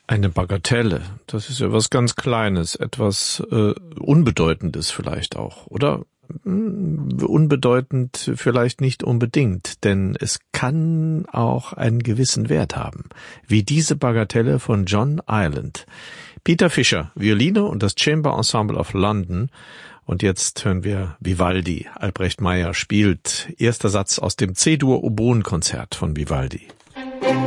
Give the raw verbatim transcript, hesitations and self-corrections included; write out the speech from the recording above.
Eine Bagatelle, das ist ja was ganz Kleines, etwas äh, Unbedeutendes vielleicht auch, oder? Unbedeutend vielleicht nicht unbedingt, denn es kann auch einen gewissen Wert haben, wie diese Bagatelle von John Ireland. Peter Fischer, Violine und das Chamber Ensemble of London. Und jetzt hören wir Vivaldi. Albrecht Meyer spielt erster Satz aus dem C-Dur-Oboen-Konzert von Vivaldi.